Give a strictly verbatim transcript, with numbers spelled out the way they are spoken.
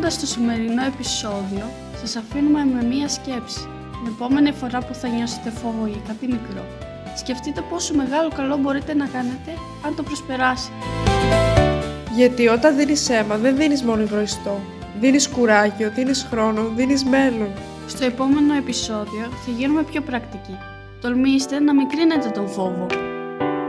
Κλείνοντας το σημερινό επεισόδιο, σας αφήνουμε με μία σκέψη. Την επόμενη φορά που θα νιώσετε φόβο για κάτι μικρό, σκεφτείτε πόσο μεγάλο καλό μπορείτε να κάνετε αν το προσπεράσετε. Γιατί όταν δίνεις αίμα δεν δίνεις μόνο υγροιστό. Δίνεις κουράγιο, δίνεις χρόνο, δίνεις μέλλον. Στο επόμενο επεισόδιο θα γίνουμε πιο πρακτικοί. Τολμήστε να μικρύνετε τον φόβο.